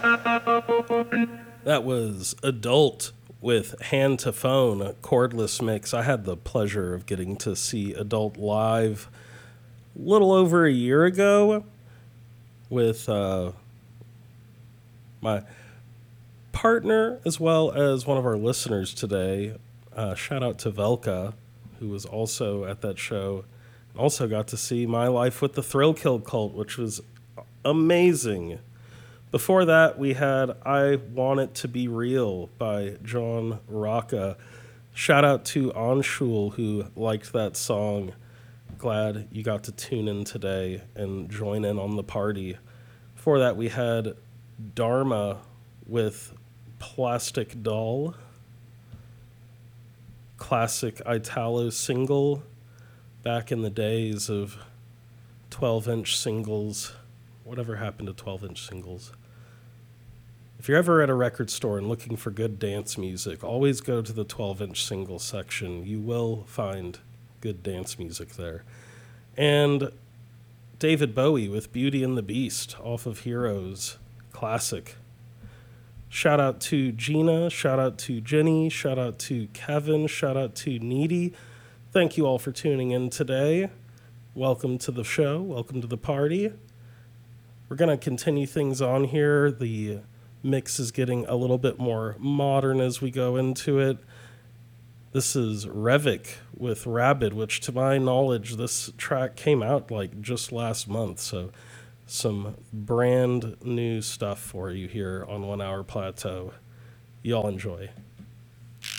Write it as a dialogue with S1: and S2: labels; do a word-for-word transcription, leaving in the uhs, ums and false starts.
S1: That was Adult with Hand to Phone, a cordless mix. I had the pleasure of getting to see Adult live a little over a year ago with uh, my partner as well as one of our listeners today. Uh, shout out to Velka, who was also at that show. Also got to see My Life with the Thrill Kill Cult, which was amazing. Before that, we had I Want It to Be Real by John Rocca. Shout out to Anshul who liked that song. Glad you got to tune in today and join in on the party. Before that, we had Dharma with Plastic Doll, classic Italo single back in the days of twelve inch singles. Whatever happened to twelve inch singles? If you're ever at a record store and looking for good dance music, always go to the twelve inch single section. You will find good dance music there. And David Bowie with Beauty and the Beast off of Heroes. Classic. Shout out to Gina, shout out to Jenny, shout out to Kevin, shout out to Needy. Thank you all for tuning in today. Welcome to the show, welcome to the party. We're going to continue things on here. The mix is getting a little bit more modern as we go into it. This is Revik with Rabid, which to my knowledge, this track came out like just last month. So some brand new stuff for you here on One Hour Plateau. Y'all enjoy.